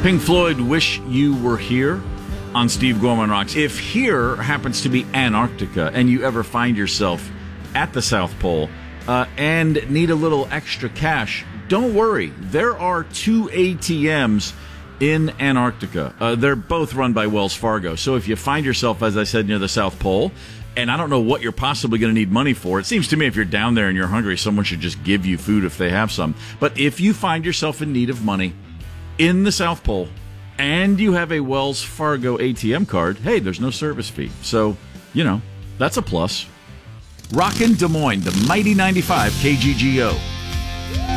Pink Floyd, Wish You Were Here on Steve Gorman Rocks. If here happens to be Antarctica and you ever find yourself at the South Pole and need a little extra cash, don't worry. There are 2 ATMs in Antarctica. They're both run by Wells Fargo. So if you find yourself, as I said, near the South Pole, and I don't know what you're possibly going to need money for. It seems to me if you're down there and you're hungry, someone should just give you food if they have some. But if you find yourself in need of money in the South Pole and you have a Wells Fargo ATM card, hey, there's no service fee. So, that's a plus. Rockin' Des Moines, the mighty 95 KGGO.